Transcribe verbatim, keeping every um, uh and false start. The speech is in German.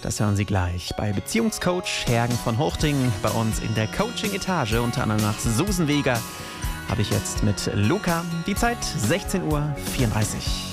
Das hören Sie gleich bei Beziehungscoach Hergen von Huchting. Bei uns in der Coaching-Etage, unter anderem nach Susan Weger, habe ich jetzt mit Luca die Zeit sechzehn Uhr vierunddreißig.